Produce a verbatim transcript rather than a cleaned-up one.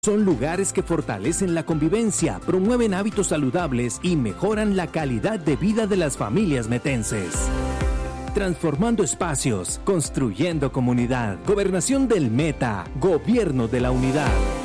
Son lugares que fortalecen la convivencia, promueven hábitos saludables y mejoran la calidad de vida de las familias metenses. Transformando espacios, construyendo comunidad. Gobernación del Meta, Gobierno de la Unidad.